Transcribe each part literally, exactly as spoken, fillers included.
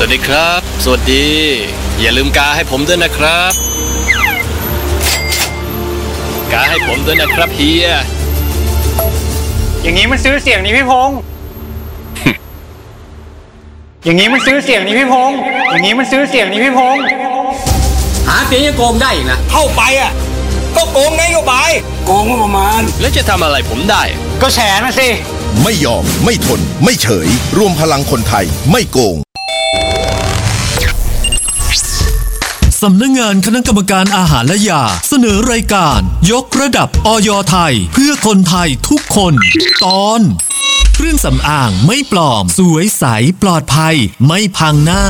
วัสดีครับสวัสดีอย่าลืมกาให้ผมด้วยนะครับกาให้ผมด้วยนะครับเฮียอย่างนี้มันซื้อเสียงนี่พี่พงษ์ อย่างนี้มันซื้อเสียงนี่พี่พงษ์อย่างนี้มันซื้อเสียงนี่พี่พงษ์หาเสียงยังโกงได้อีกนะเข้าไปอ่ะก็โกงนโยบายโกงงบประมาณแล้วจะทำอะไรผมได้ก็แฉมาสิไม่ยอมไม่ทนไม่เฉยรวมพลังคนไทยไม่โกงสำนักงานคณะกรรมการอาหารและยาเสนอรายการยกระดับอย.ไทยเพื่อคนไทยทุกคนตอนเครื่องสำอางไม่ปลอมสวยใสปลอดภัยไม่พังหน้า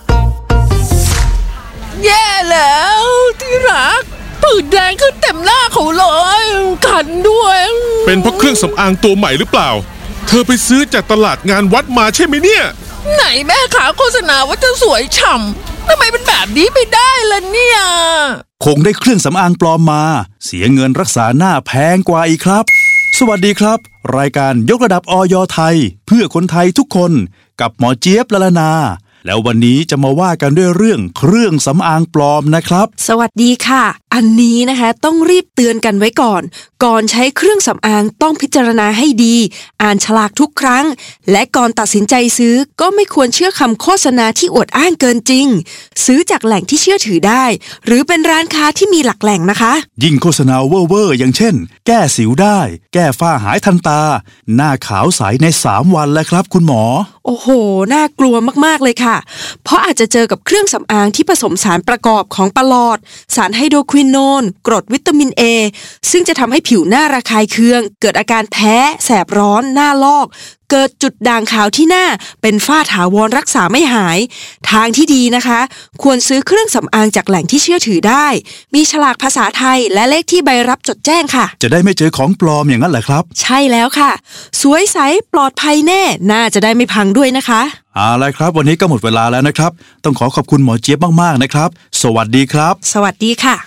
แย่แล้วที่รักผื่นแดงขึ้นเต็มหน้าเขาเลยคันด้วยเป็นเพราะเครื่องสำอางตัวใหม่หรือเปล่าเธอไปซื้อจากตลาดงานวัดมาใช่ไหมเนี่ยไหนแม่ขาโฆษณาว่าจะสวยฉ่ำทำไมเป็นแบบนี้ไม่ได้ล่ะเนี่ยคงได้เครื่องสำอางปลอมมาเสียเงินรักษาหน้าแพงกว่าอีกครับสวัสดีครับรายการยกระดับอย.ไทยเพื่อคนไทยทุกคนกับหมอเจี๊ยบละละนาแล้ววันนี้จะมาว่ากันด้วยเรื่องเครื่องสำอางปลอมนะครับสวัสดีค่ะอันนี้นะคะต้องรีบเตือนกันไว้ก่อนก่อนใช้เครื่องสำอางต้องพิจารณาให้ดีอ่านฉลากทุกครั้งและก่อนตัดสินใจซื้อก็ไม่ควรเชื่อคำโฆษณาที่อวดอ้างเกินจริงซื้อจากแหล่งที่เชื่อถือได้หรือเป็นร้านค้าที่มีหลักแหล่งนะคะยิ่งโฆษณาเว่อร์ๆอย่างเช่นแก้สิวได้แก้ฝ้าหายทันตาหน้าขาวใสในสามวันแล้วครับคุณหมอโอ้โหน่ากลัวมากๆเลยค่ะเพราะอาจจะเจอกับเครื่องสำอางที่ผสมสารประกอบของปลอดสารไฮโดรควินโนนกรดวิตามิน A ซึ่งจะทำให้ผิวหน้าระคายเคืองเกิดอาการแพ้แสบร้อนหน้าลอกเกิดจุดด่างขาวที่หน้าเป็นฝ้าถาวรรักษาไม่หายทางที่ดีนะคะควรซื้อเครื่องสำอางจากแหล่งที่เชื่อถือได้มีฉลากภาษาไทยและเลขที่ใบรับจดแจ้งค่ะจะได้ไม่เจอของปลอมอย่างนั้นเหรอครับใช่แล้วค่ะสวยใสปลอดภัยแน่น่าจะได้ไม่พังด้วยนะคะเอาล่ะครับวันนี้ก็หมดเวลาแล้วนะครับต้องขอขอบคุณหมอเจี๊ยบมากๆนะครับสวัสดีครับสวัสดีค่ะ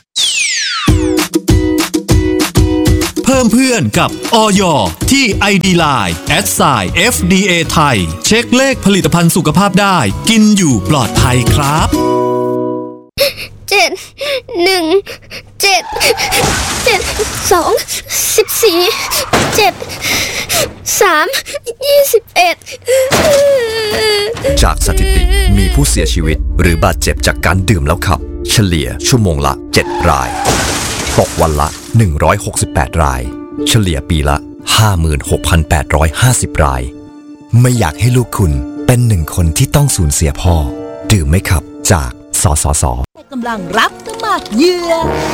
เพิ่มเพื่อนกับอย.ที่ ไอ ดี ไลน์ แอท ไซน์ เอฟ ดี เอ ไทยเช็คเลขผลิตภัณฑ์สุขภาพได้กินอยู่ปลอดภัยครับเจ็ดหนึ่งเจ็ดเจ็ดสองสิบสี่เจ็ดสามยี่สิบเอ็ดจากสถิติมีผู้เสียชีวิตหรือบาดเจ็บจากการดื่มแล้วขับเฉลี่ยชั่วโมงละเจ็ดรายตกวันละหนึ่งร้อยหกสิบแปดรายเฉลี่ยปีละ ห้าหมื่นหกพันแปดร้อยห้าสิบ รายไม่อยากให้ลูกคุณเป็นหนึ่งคนที่ต้องสูญเสียพ่อดื่มไหมครับจากสสส. กำลังรับสมัครเหยื่อ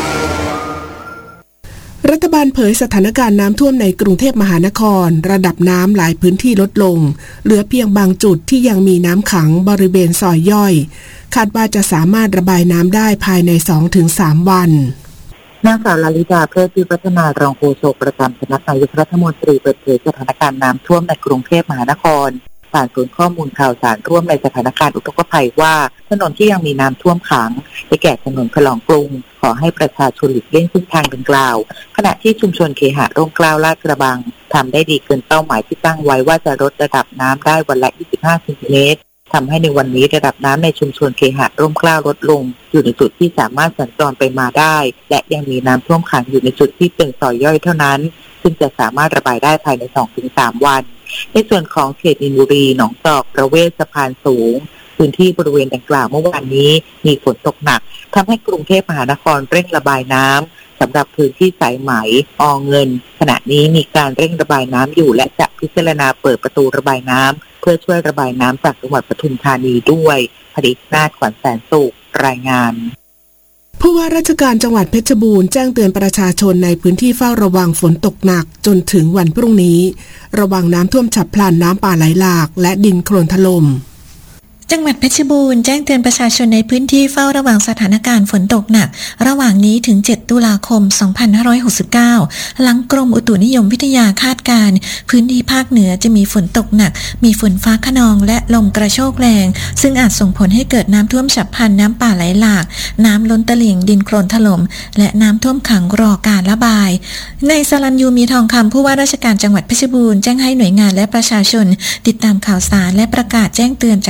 รัฐบาลเผยสถานการณ์น้ำท่วมในกรุงเทพมหานครระดับน้ำหลายพื้นที่ลดลงเหลือเพียงบางจุดที่ยังมีน้ำขังบริเวณซอยย่อยคาดว่าจะสามารถระบายน้ำได้ภายใน สองถึงสาม วันนางสาวลลิตาเพลิดพิพัฒนารองโฆษกประจำสำนักนายกรัฐมนตรีเปิดเผยสถานการณ์น้ำท่วมในกรุงเทพมหานครผ่านศูนย์ข้อมูลข่าวสารร่วมในสถานการณ์อุทกภัยว่าถนนที่ยังมีน้ำท่วมขังได้แก่ถนนฉลองกรุงขอให้ประชาชนหลีกเลี่ยงเส้นทางดังกล่าวขณะที่ชุมชนเคหะร่มเกล้าลาดกระบังทำได้ดีเกินเป้าหมายที่ตั้งไว้ว่าจะลดระดับน้ำได้วันละยี่สิบห้าเซนติเมตรทำให้ในวันนี้ระดับน้ำในชุมชนเคหะร่มเกล้าลดลงอยู่ในจุดที่สามารถสัญจรไปมาได้และยังมีน้ำท่วมขังอยู่ในจุดที่เป็นซอยย่อยเท่านั้นซึ่งจะสามารถระบายได้ภายใน สองถึงสาม วันในส่วนของเขตอินบุรีหนองจอกประเวศสะพานสูงพื้นที่บริเวณดังกล่าวเมื่อวานนี้มีฝนตกหนักทำให้กรุงเทพมหานครเร่งระบายน้ำสำหรับพื้นที่สายไหมอเงินขณะนี้มีการเร่งระบายน้ำอยู่และจะพิจารณาเปิดประตูระบายน้ำเพื่อช่วยระบายน้ำจากจังหวัดปทุมธานีด้วยผลิตนาถขวัญแสนสุขรายงานผู้ว่าราชการจังหวัดเพชรบูรณ์แจ้งเตือนประชาชนในพื้นที่เฝ้าระวังฝนตกหนักจนถึงวันพรุ่งนี้ระวังน้ำท่วมฉับพลันน้ำป่าไหลหลากและดินโคลนถล่มจังหวัดเพชรบูรณ์แจ้งเตือนประชาชนในพื้นที่เฝ้าระวังสถานการณ์ฝนตกหนักระหว่างนี้ถึงเจ็ดตุลาคมสองพันห้าร้อยหกสิบเก้าหลังกรมอุตุนิยมวิทยาคาดการณ์พื้นที่ภาคเหนือจะมีฝนตกหนักมีฝนฟ้าคะนองและลมกระโชกแรงซึ่งอาจส่งผลให้เกิดน้ำท่วมฉับพลันน้ำป่าไหลหลากน้ำล้นตลิ่งดินโคลนถล่มและน้ำท่วมขังรอการระบายในสรัญยูมีทองคำผู้ว่าราชการจังหวัดเพชรบูรณ์แจ้งให้หน่วยงานและประชาชนติดตามข่าวสารและประกาศแจ้งเตือนจากทางรา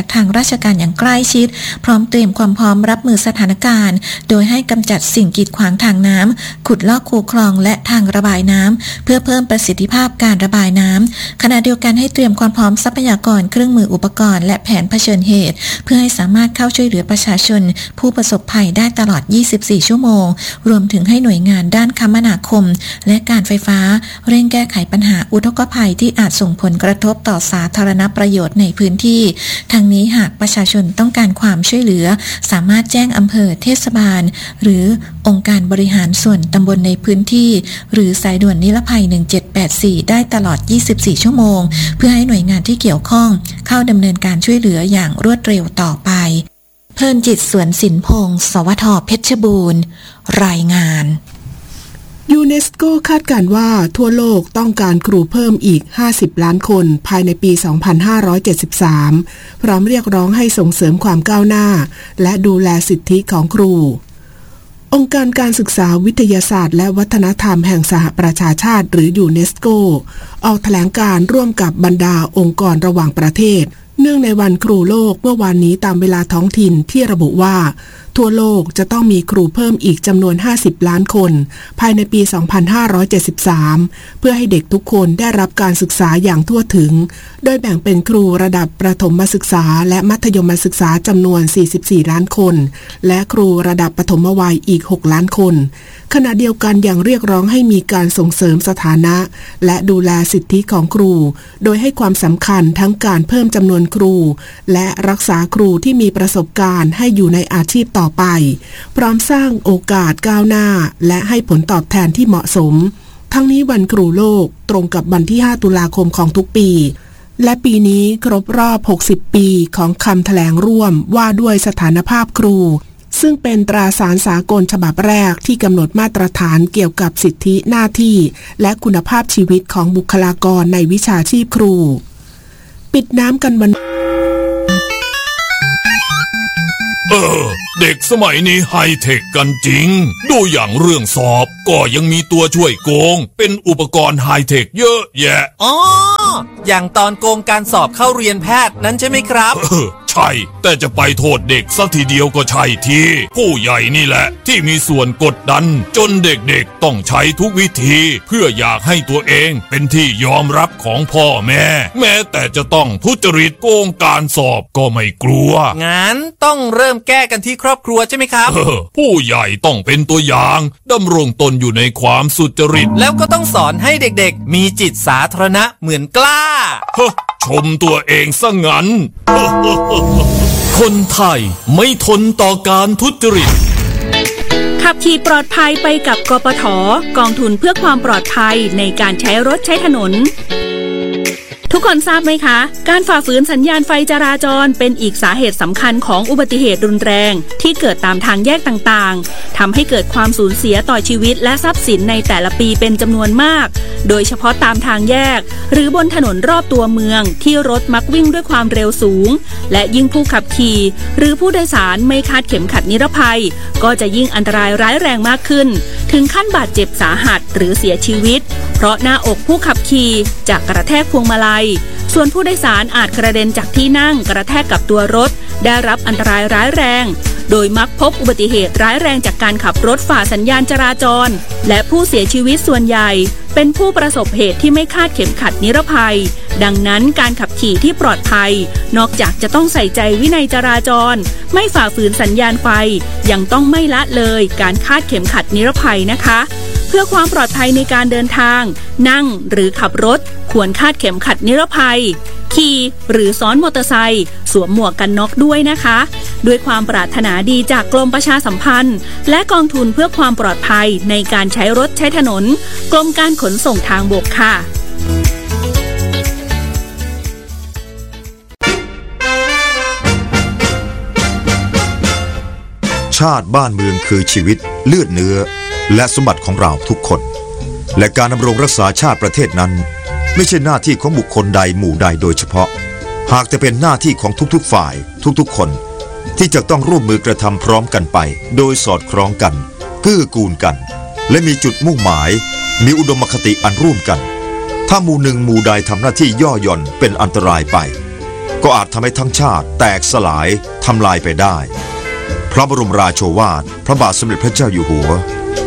ราชการอย่างใกล้ชิดพร้อมเตรียมความพร้อมรับมือสถานการณ์โดยให้กำจัดสิ่งกีดขวางทางน้ำขุดลอกคูคลองและทางระบายน้ำเพื่อเพิ่มประสิทธิภาพการระบายน้ำขณะเดียวกันให้เตรียมความพร้อมทรัพยากรเครื่องมืออุปกรณ์และแผนเผชิญเหตุเพื่อให้สามารถเข้าช่วยเหลือประชาชนผู้ประสบภัยได้ตลอดยี่สิบสี่ชั่วโมงรวมถึงให้หน่วยงานด้านคมนาคมและการไฟฟ้าเร่งแก้ไขปัญหาอุทกภัยที่อาจส่งผลกระทบต่อสาธารณประโยชน์ในพื้นที่ทางนี้หากประชาชนต้องการความช่วยเหลือสามารถแจ้งอำเภอเทศบาลหรือองค์การบริหารส่วนตำบลในพื้นที่หรือสายด่วนนิรภัยหนึ่งเจ็ดแปดสี่ได้ตลอดยี่สิบสี่ชั่วโมงเพื่อให้หน่วยงานที่เกี่ยวข้องเข้าดำเนินการช่วยเหลืออย่างรวดเร็วต่อไปเพลินจิตสวนสินพงศ์สวทเพชรบูรณ์รายงานยูเนสโกคาดการณ์ว่าทั่วโลกต้องการครูเพิ่มอีกห้าสิบล้านคนภายในปีสองพันห้าร้อยเจ็ดสิบสามพร้อมเรียกร้องให้ส่งเสริมความก้าวหน้าและดูแลสิทธิของครูองค์การการศึกษาวิทยาศาสตร์และวัฒนธรรมแห่งสหประชาชาติหรือยูเนสโกออกแถลงการร่วมกับบรรดาองค์กรระหว่างประเทศเนื่องในวันครูโลกเมื่อวานนี้ตามเวลาท้องถิ่นที่ระบุว่าทั่วโลกจะต้องมีครูเพิ่มอีกจำนวนห้าสิบล้านคนภายในปีสองพันห้าร้อยเจ็ดสิบสามเพื่อให้เด็กทุกคนได้รับการศึกษาอย่างทั่วถึงโดยแบ่งเป็นครูระดับประถมศึกษาและมัธยมศึกษาจำนวนสี่สิบสี่ล้านคนและครูระดับปฐมวัยอีกหกล้านคนขณะเดียวกันยังเรียกร้องให้มีการส่งเสริมสถานะและดูแลสิทธิของครูโดยให้ความสำคัญทั้งการเพิ่มจำนวนครูและรักษาครูที่มีประสบการณ์ให้อยู่ในอาชีพต่อไปพร้อมสร้างโอกาสก้าวหน้าและให้ผลตอบแทนที่เหมาะสมทั้งนี้วันครูโลกตรงกับวันที่ห้าตุลาคมของทุกปีและปีนี้ครบรอบหกสิบปีของคำแถลงร่วมว่าด้วยสถานภาพครูซึ่งเป็นตราสารสากลฉบับแรกที่กำหนดมาตรฐานเกี่ยวกับสิทธิหน้าที่และคุณภาพชีวิตของบุคลากรในวิชาชีพครูปิดน้ำกันวันเออเด็กสมัยนี้ไฮเทคกันจริงดูอย่างเรื่องสอบก็ยังมีตัวช่วยโกงเป็นอุปกรณ์ไฮเทคเยอะแยะอ๋ออย่างตอนโกงการสอบเข้าเรียนแพทย์นั้นใช่ไหมครับเออใช่แต่จะไปโทษเด็กซะทีเดียวก็ใช่ทีผู้ใหญ่นี่แหละที่มีส่วนกดดันจนเด็กๆต้องใช้ทุกวิธีเพื่ออยากให้ตัวเองเป็นที่ยอมรับของพ่อแม่แม้แต่จะต้องทุจริตโกงการสอบก็ไม่กลัวงั้นต้องเริ่มแก้กันที่ครอบครัวใช่ไหมครับเออผู้ใหญ่ต้องเป็นตัวอย่างดำรงตนอยู่ในความสุจริตแล้วก็ต้องสอนให้เด็กๆมีจิตสาธารณะเหมือนกล้าชมตัวเองซะงั้นคนไทยไม่ทนต่อการทุจริตขับขี่ปลอดภัยไปกับกปท.กองทุนเพื่อความปลอดภัยในการใช้รถใช้ถนนทุกคนทราบไหมคะการฝ่าฝืนสัญญาณไฟจราจรเป็นอีกสาเหตุสำคัญของอุบัติเหตุรุนแรงที่เกิดตามทางแยกต่างๆทำให้เกิดความสูญเสียต่อชีวิตและทรัพย์สินในแต่ละปีเป็นจำนวนมากโดยเฉพาะตามทางแยกหรือบนถนนรอบตัวเมืองที่รถมักวิ่งด้วยความเร็วสูงและยิ่งผู้ขับขี่หรือผู้โดยสารไม่คาดเข็มขัดนิรภัยก็จะยิ่งอันตรายร้ายแรงมากขึ้นถึงขั้นบาดเจ็บสาหัสหรือเสียชีวิตเพราะหน้าอกผู้ขับขี่จะกระแทกพวงมาลัยส่วนผู้โดยสารอาจกระเด็นจากที่นั่งกระแทกกับตัวรถได้รับอันตรายร้ายแรงโดยมักพบอุบัติเหตุร้ายแรงจากการขับรถฝ่าสัญญาณจราจรและผู้เสียชีวิตส่วนใหญ่เป็นผู้ประสบเหตุที่ไม่คาดเข็มขัดนิรภัยดังนั้นการขับขี่ที่ปลอดภัยนอกจากจะต้องใส่ใจวินัยจราจรไม่ฝ่าฝืนสัญญาณไฟยังต้องไม่ละเลยการคาดเข็มขัดนิรภัยนะคะเพื่อความปลอดภัยในการเดินทางนั่งหรือขับรถควรคาดเข็มขัดนิรภัยขี่หรือซ้อนมอเตอร์ไซค์สวมหมวกกันน็อกด้วยนะคะด้วยความปรารถนาดีจากกรมประชาสัมพันธ์และกองทุนเพื่อความปลอดภัยในการใช้รถใช้ถนนกรมการขนส่งทางบกค่ะชาติบ้านเมืองคือชีวิตเลือดเนื้อและสมบัติของเราทุกคนและการดำรงรักษาชาติประเทศนั้นไม่ใช่หน้าที่ของบุคคลใดหมู่ใดโดยเฉพาะหากจะเป็นหน้าที่ของทุกๆฝ่ายทุกๆคนที่จะต้องร่วมมือกระทำพร้อมกันไปโดยสอดคล้องกันเกื้อกูลกันและมีจุดมุ่งหมายมีอุดมคติอันร่วมกันถ้าหมู่หนึ่งหมู่ใดทำหน้าที่ย่อหย่อนเป็นอันตรายไปก็อาจทำให้ทั้งชาติแตกสลายทำลายไปได้พระบรมราโชวาทพระบาทสมเด็จพระเจ้าอยู่หัว